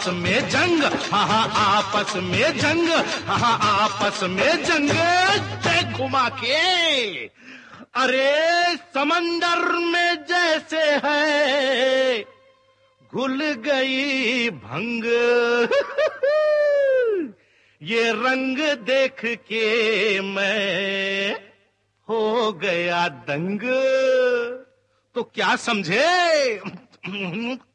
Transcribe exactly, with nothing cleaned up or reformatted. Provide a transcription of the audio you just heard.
आपस में जंग, हाँ हाँ आपस में जंग, हाँ हाँ आपस में जंग। देख घुमा के, अरे समंदर में जैसे है घुल गई भंग, ये रंग देख के मैं हो गया दंग। तो क्या समझे?